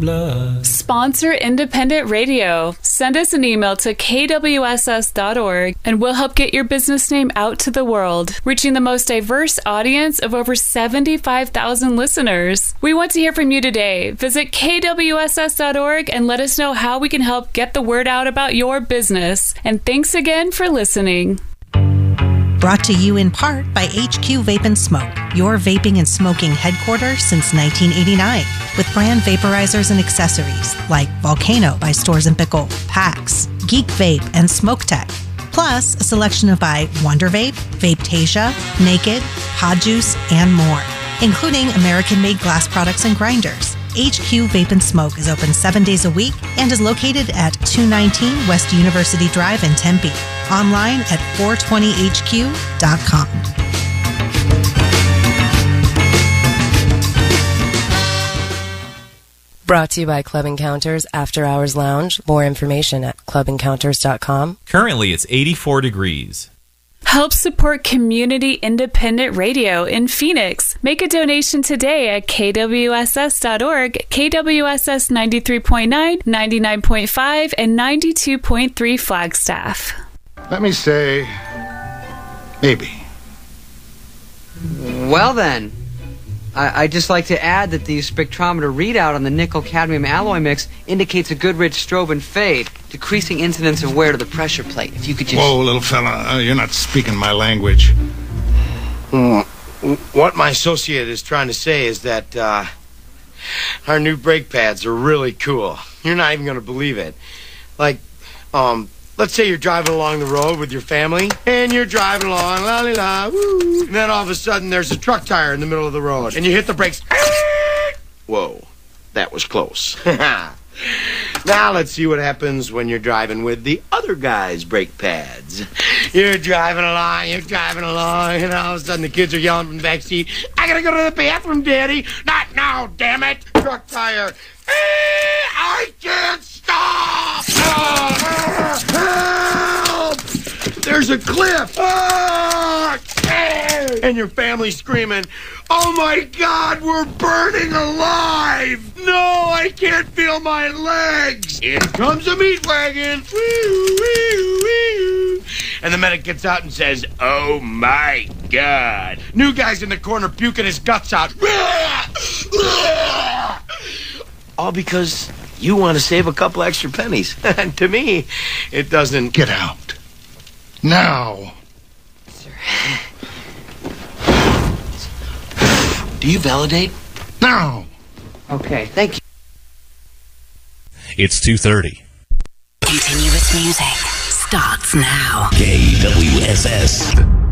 blood. Sponsor independent radio. Send us an email to kwss.org and we'll help get your business name out to the world, reaching the most diverse audience of over 75,000 listeners. We want to hear from you today. Visit kwss.org and let us know how we can help get the word out about your business. And thanks again for listening. Brought to you in part by HQ Vape and Smoke, your vaping and smoking headquarters since 1989, with brand vaporizers and accessories like Volcano by Stores & Pickle, PAX, Geek Vape, and Smoke Tech. Plus, a selection by Wonder Vape, Vapetasia, Naked, Pod Juice, and more, including American-made glass products and grinders. HQ Vape and Smoke is open 7 days a week and is located at 219 West University Drive in Tempe. Online at 420hq.com. Brought to you by Club Encounters After Hours Lounge. More information at clubencounters.com. Currently, it's 84 degrees. Help support community independent radio in Phoenix. Make a donation today at kwss.org, KWSS 93.9, 99.5, and 92.3 Flagstaff. Let me say, maybe. Well then, I'd just like to add that the spectrometer readout on the nickel-cadmium alloy mix indicates a good rich strobe and fade, decreasing incidence of wear to the pressure plate. If you could just... Whoa, little fella, you're not speaking my language. What my associate is trying to say is that our new brake pads are really cool. You're not even going to believe it. Like, let's say you're driving along the road with your family, and you're driving along, la-li-la, woo, and then all of a sudden there's a truck tire in the middle of the road, and you hit the brakes. Whoa, that was close. Now let's see what happens when you're driving with the other guy's brake pads. You're driving along, and all of a sudden the kids are yelling from the back seat, I gotta go to the bathroom, Daddy. Not now, damn it. Truck tire. I can't stop. Help! There's a cliff. And your family's screaming, oh my God, we're burning alive. No, I can't feel my legs. In comes a meat wagon. Wee, wee, wee. And the medic gets out and says, oh my God. New guy's in the corner puking his guts out. All because you want to save a couple extra pennies. And to me, it doesn't... Get out. Now. Sir. Do you validate? Now. Okay, thank you. It's 2:30. Continuous music starts now. KWSS.